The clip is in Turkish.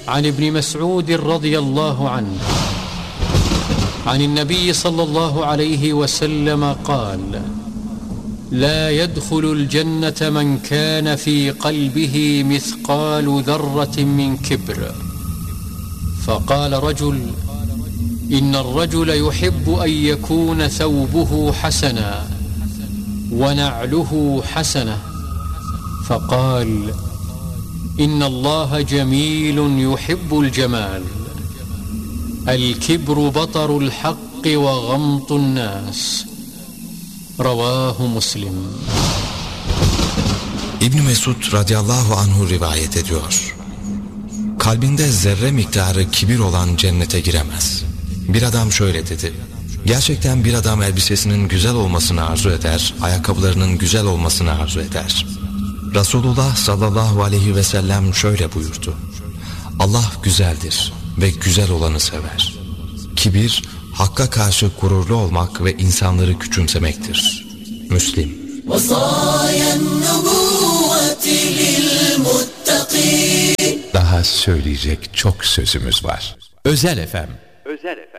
عن ابن مسعود رضي الله عنه عن النبي صلى الله عليه وسلم قال: لا يدخل الجنة من كان في قلبه مثقال ذرة من كبر. فقال رجل: إن الرجل يحب أن يكون ثوبه حسنا ونعله حسنة. فقال: إن الله جميل يحب الجمال. الكبر بطر الحق وغمط الناس. رواه مسلم. İbn Mesud radıyallahu anhu rivayet ediyor. Kalbinde zerre miktarı kibir olan cennete giremez. Bir adam şöyle dedi: gerçekten bir adam elbisesinin güzel olmasını arzu eder, ayakkabılarının güzel olmasını arzu eder. Resulullah sallallahu aleyhi ve sellem şöyle buyurdu: Allah güzeldir ve güzel olanı sever. Kibir, hakka karşı gururlu olmak ve insanları küçümsemektir. Müslim. Daha söyleyecek çok sözümüz var. Özel FM. Özel FM.